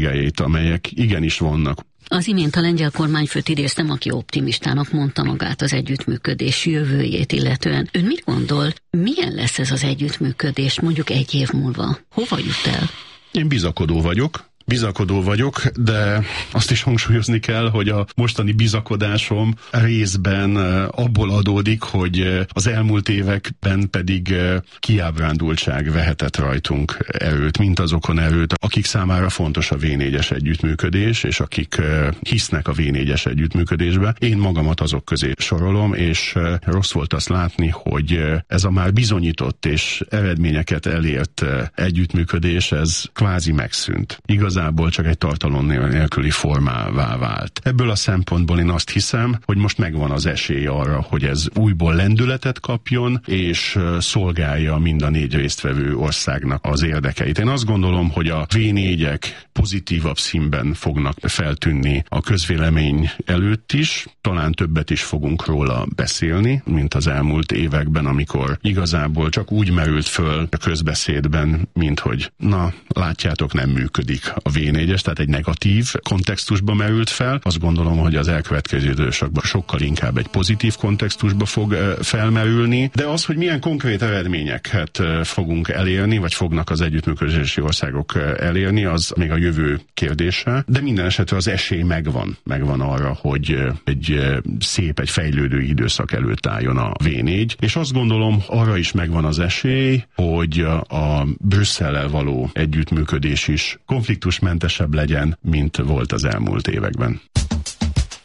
amelyek igenis vannak. Az imént a lengyel kormányfőt idéztem, aki optimistának mondta magát az együttműködés jövőjét illetően. Ön mit gondol, milyen lesz ez az együttműködés mondjuk egy év múlva? Hova jut el? Én bizakodó vagyok, de azt is hangsúlyozni kell, hogy a mostani bizakodásom részben abból adódik, hogy az elmúlt években pedig kiábrándultság vehetett rajtunk erőt, mint azokon erőt, akik számára fontos a V4-es együttműködés, és akik hisznek a V4-es együttműködésbe. Én magamat azok közé sorolom, és rossz volt azt látni, hogy ez a már bizonyított és eredményeket elért együttműködés, ez kvázi megszűnt. Igazából csak egy tartalom nélküli formává vált. Ebből a szempontból én azt hiszem, hogy most megvan az esély arra, hogy ez újból lendületet kapjon, és szolgálja mind a 4 résztvevő országnak az érdekeit. Én azt gondolom, hogy a V4-ek pozitívabb színben fognak feltűnni a közvélemény előtt is, talán többet is fogunk róla beszélni, mint az elmúlt években, amikor igazából csak úgy merült föl a közbeszédben, mint hogy na, látjátok, nem működik a V4-es, tehát egy negatív kontextusba merült fel. Azt gondolom, hogy az elkövetkező időszakban sokkal inkább egy pozitív kontextusba fog felmerülni, de az, hogy milyen konkrét eredményeket fogunk elérni, vagy fognak az együttműködési országok elérni, az még a jövő kérdése, de minden esetre az esély megvan arra, hogy egy szép, egy fejlődő időszak előtt álljon a V4, és azt gondolom, arra is megvan az esély, hogy a Brüsszellel való együttműködés is konfliktusmentesebb legyen, mint volt az elmúlt években.